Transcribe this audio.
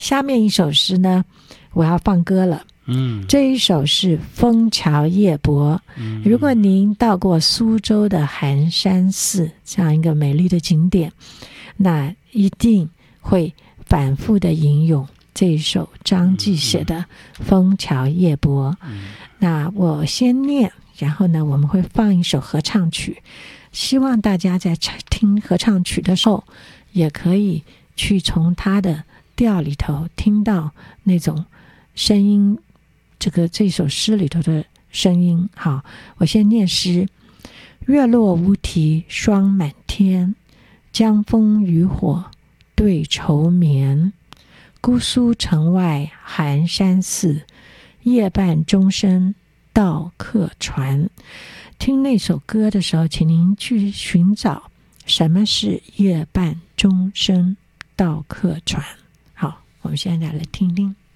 下面一首诗呢，我要放歌了。这一首是枫桥夜泊。如果您到过苏州的寒山寺这样一个美丽的景点，那一定会反复的引用这一首张继写的枫桥夜泊。那我先念，然后呢我们会放一首合唱曲，希望大家在听合唱曲的时候也可以去从它的调里头听到那种声音，这首诗里头的声音。好，我先念诗。月落乌啼霜满天，江枫渔火对愁眠。姑苏城外寒山寺，夜半钟声到客船。听那首歌的时候，请您去寻找什么是夜半钟声到客船。好，我们现在来听听。